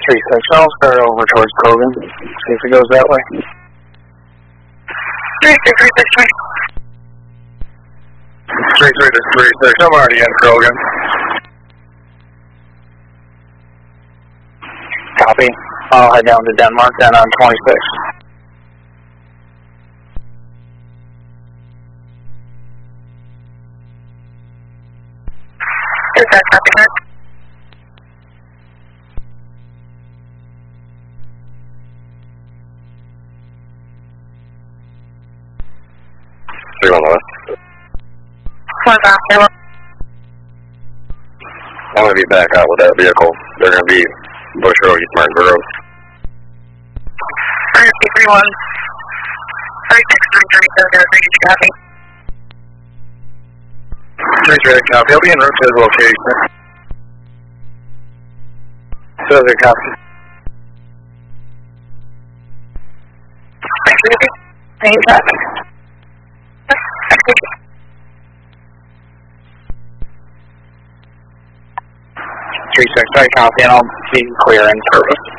3-6. I'll start over towards Kogan. See if it goes that way. 3-3-3-6. I'm already in Kogan. Copy. I'll head down to Denmark then on 26. I'm going to be back out with that vehicle. They're going to be Bush Road, East Martin Road. 31. 3633, copy. 3-3, copy. He'll be en route to his location. So they copy. Any traffic? 3-6, I copy, and I'll be clear in service.